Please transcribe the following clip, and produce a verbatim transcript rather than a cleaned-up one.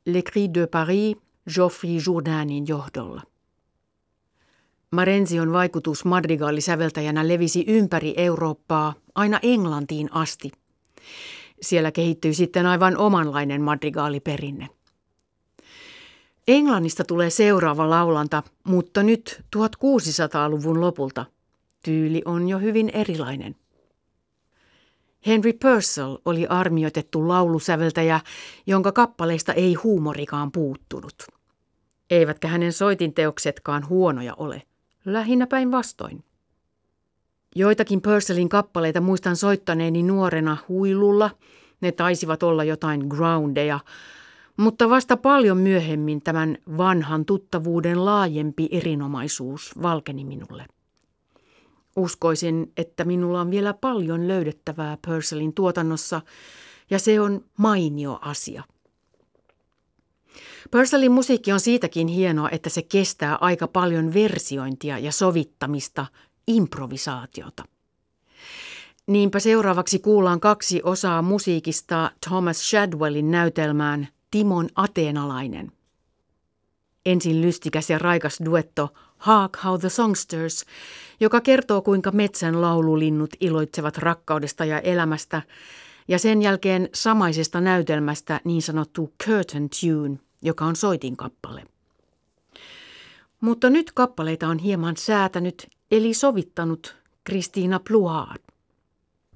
Les Cris de Paris Geoffrey Jourdainin johdolla. Marenzion vaikutus madrigaalisäveltäjänä levisi ympäri Eurooppaa aina Englantiin asti. Siellä kehittyi sitten aivan omanlainen madrigaaliperinne. Englannista tulee seuraava laulanta, mutta nyt tuhatkuusisataaluvun lopulta. Tyyli on jo hyvin erilainen. Henry Purcell oli armioitettu laulusäveltäjä, jonka kappaleista ei huumorikaan puuttunut. Eivätkä hänen soitinteoksetkaan huonoja ole, lähinnä päinvastoin. Joitakin Purcellin kappaleita muistan soittaneeni nuorena huilulla, ne taisivat olla jotain groundeja, mutta vasta paljon myöhemmin tämän vanhan tuttavuuden laajempi erinomaisuus valkeni minulle. Uskoisin, että minulla on vielä paljon löydettävää Purcellin tuotannossa, ja se on mainio asia. Purcellin musiikki on siitäkin hienoa, että se kestää aika paljon versiointia ja sovittamista, improvisaatiota. Niinpä seuraavaksi kuullaan kaksi osaa musiikista Thomas Shadwellin näytelmään Timon ateenalainen. Ensin lystikäs ja raikas duetto Hark How the Songsters, joka kertoo kuinka metsän laululinnut iloitsevat rakkaudesta ja elämästä, ja sen jälkeen samaisesta näytelmästä niin sanottu curtain tune, joka on soitinkappale. Mutta nyt kappaleita on hieman säätänyt eli sovittanut Christina Pluhar.